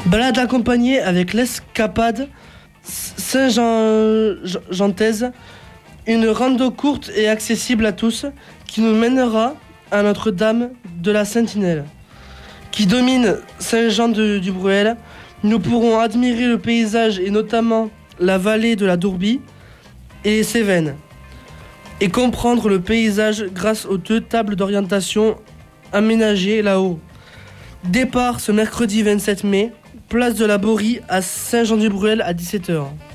Balade accompagnée avec l'escapade Saint-Jean-Gentaise, une rando courte et accessible à tous qui nous mènera à Notre-Dame de la Sentinelle. Qui domine Saint-Jean-du-Bruel, nous pourrons admirer le paysage et notamment la vallée de la Dourbie et Cévennes et comprendre le paysage grâce aux 2 tables d'orientation aménagées là-haut. Départ ce mercredi 27 mai, place de la Borie à Saint-Jean-du-Bruel à 17h.